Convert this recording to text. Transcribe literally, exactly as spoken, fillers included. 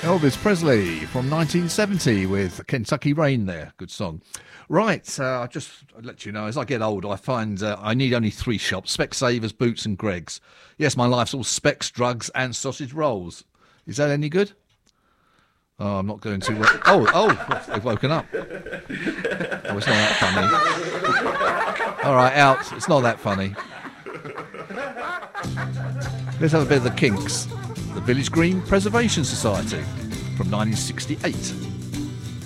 Elvis Presley from nineteen seventy with Kentucky Rain there. Good song. Right, uh, I'll just let you know, as I get older, I find uh, I need only three shops: Specsavers, Boots and Greggs. Yes, my life's all specs, drugs and sausage rolls. Is that any good? Oh, I'm not going to... Uh, oh, oh, they've woken up. Oh, it's not that funny. All right, out. It's not that funny. Let's have a bit of the Kinks. The Village Green Preservation Society from nineteen sixty-eight.